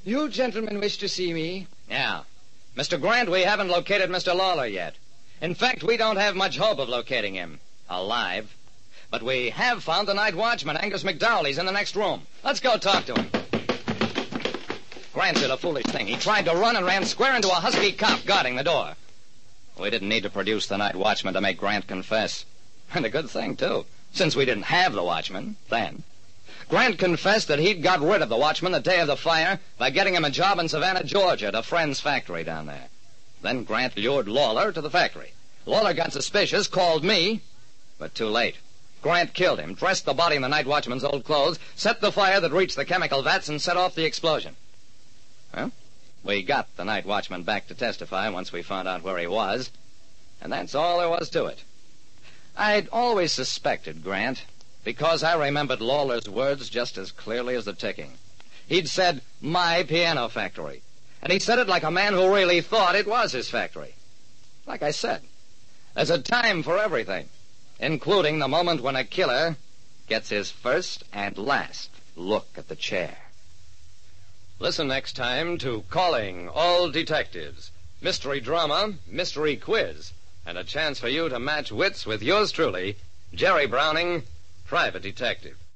You gentlemen wish to see me? Yeah. Mr. Grant, we haven't located Mr. Lawler yet. In fact, we don't have much hope of locating him alive. But we have found the night watchman, Angus McDowell. He's in the next room. Let's go talk to him. Grant did a foolish thing. He tried to run and ran square into a husky cop guarding the door. We didn't need to produce the night watchman to make Grant confess. And a good thing, too, since we didn't have the watchman then. Grant confessed that he'd got rid of the watchman the day of the fire by getting him a job in Savannah, Georgia, at a friend's factory down there. Then Grant lured Lawler to the factory. Lawler got suspicious, called me, but too late. Grant killed him, dressed the body in the night watchman's old clothes, set the fire that reached the chemical vats, and set off the explosion. Well, we got the night watchman back to testify once we found out where he was, and that's all there was to it. I'd always suspected Grant, because I remembered Lawler's words just as clearly as the ticking. He'd said, my piano factory, and he said it like a man who really thought it was his factory. Like I said, there's a time for everything, including the moment when a killer gets his first and last look at the chair. Listen next time to Calling All Detectives. Mystery drama, mystery quiz, and a chance for you to match wits with yours truly, Jerry Browning, Private Detective.